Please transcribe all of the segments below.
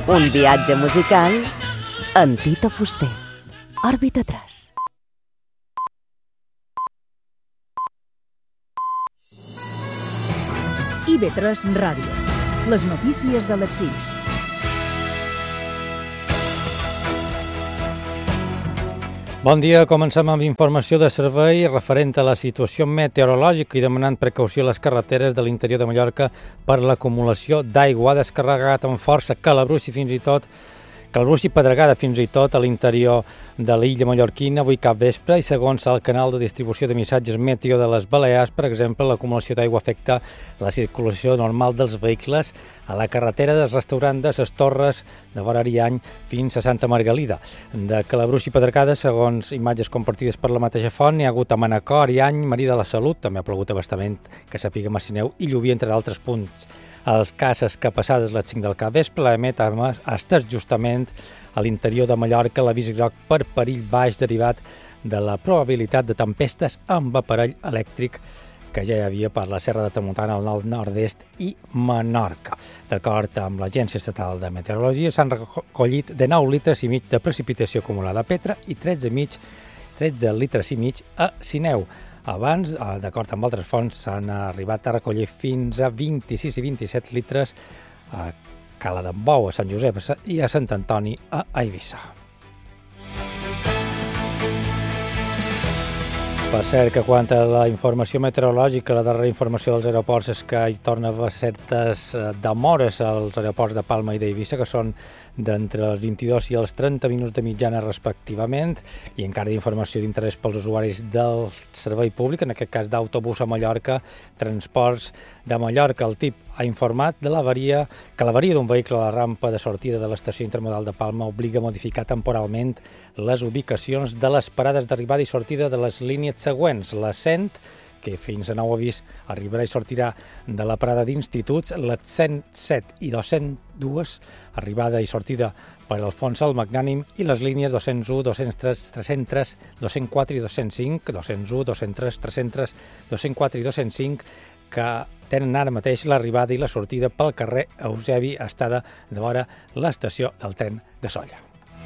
Un viatge musical en Tito Fuster. Òrbita 3. IB3 Ràdio. Les notícies de les 6. Bon dia, comencem amb informació de servei referent a la situació meteorològica i demanant precaució a les carreteres de l'interior de Mallorca per l'acumulació d'aigua. Ha descarregat amb força calabruix i pedregada fins i tot a l'interior de l'illa mallorquina avui cap vespre i segons el canal de distribució de missatges meteo de les Balears, per exemple, l'acumulació d'aigua afecta la circulació normal dels vehicles a la carretera del restaurant de ses Torres de vora Ariany fins a Santa Margalida. De calabruix i pedregada, segons imatges compartides per la mateixa font, n'hi ha hagut a Manacor, Ariany, Maria de la Salut, també ha plogut abastament, que sapiguem a Sineu i Llubí, entre altres punts. Els cases que passades les 5 del capvespre, l'EMET ha estat justament a l'interior de Mallorca l'avís groc per perill baix derivat de la probabilitat de tempestes amb aparell elèctric que ja hi havia per la Serra de Tramuntana al nord-est i Menorca. D'acord amb l'Agència Estatal de Meteorologia, s'han recollit de 9 litres i mig de precipitació acumulada a Petra i 13 litres i mig a Sineu. Abans, d'acord amb altres fonts, s'han arribat a recollir fins a 26 i 27 litres a Cala d'en Bou, a Sant Josep i a Sant Antoni, a Eivissa. Per cert, que quant a la informació meteorològica, la darrera informació dels aeroports és que hi torna a haver certes demores als aeroports de Palma i d'Eivissa, que són d'entre els 22 i els 30 minuts de mitjana respectivament, i encara d'informació d'interès pels usuaris del servei públic, en aquest cas d'autobús a Mallorca, Transports de Mallorca. El TIP ha informat que l'avaria d'un vehicle a la rampa de sortida de l'estació intermodal de Palma obliga a modificar temporalment les ubicacions de les parades d'arribada i sortida de les línies següents: la 100, que fins a nou avís arribarà i sortirà de la parada d'instituts, les 107 i 202, arribada i sortida per Alfons el Magnànim, i les línies 201, 203, 303, 204 i 205, 201, 203, 303, 204 i 205, que tenen ara mateix l'arribada i la sortida pel carrer Eusebi Estada de vora l'estació del tren de Sóller.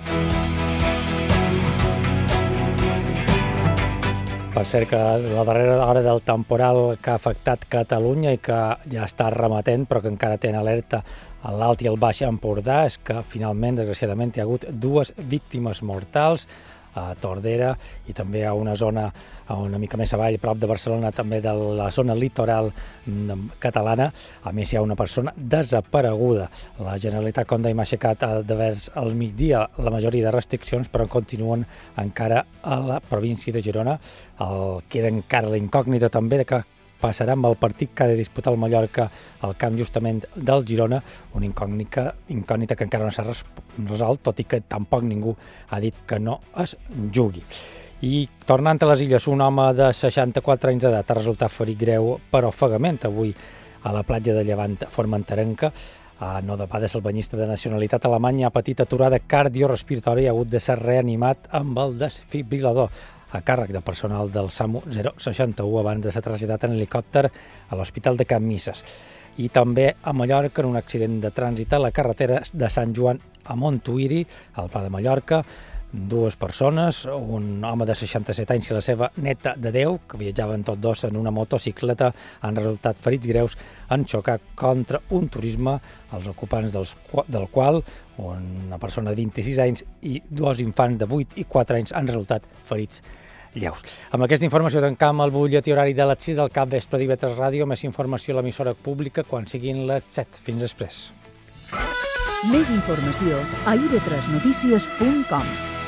Per cert, que la darrera hora del temporal que ha afectat Catalunya i que ja està remetent, però que encara té en alerta a l'Alt i el Baix Empordà, és que finalment, desgraciadament, hi ha hagut 2 víctimes mortals a Tordera i també a una zona una mica més avall, prop de Barcelona, també de la zona litoral catalana. A més, hi ha una persona desapareguda. La Generalitat, com dèiem, ha aixecat al migdia la majoria de restriccions, però continuen encara a la província de Girona. Queda encara la incògnita també de què passarà amb el partit que ha de disputar el Mallorca al camp justament del Girona, una incògnita que encara no s'ha resolt, tot i que tampoc ningú ha dit que no es jugui. I tornant a les Illes, un home de 64 anys d'edat ha resultat ferit greu per ofegament avui a la platja de Llevant Formenterenca. No de pas, el banyista de nacionalitat alemanya ha patit aturada cardiorespiratori i ha hagut de ser reanimat amb el desfibrilador a càrrec de personal del SAMU 061 abans de ser traslladat en helicòpter a l'Hospital de Can Misses. I també a Mallorca, en un accident de trànsit a la carretera de Sant Joan a Montuïri, al Pla de Mallorca, 2 persones, un home de 67 anys i la seva neta de 10, que viatjaven tots dos en una motocicleta, han resultat ferits greus en xocar contra un turisme, els ocupants del qual una persona de 26 anys i 2 infants de 8 i 4 anys han resultat ferits lleus. Amb aquesta informació tancam el butlletí horari de les 6 del capvespre d'IB3 Ràdio. Més informació a l'emissora pública quan siguin les 7. Fins després. Més informació a ib3notícies.com.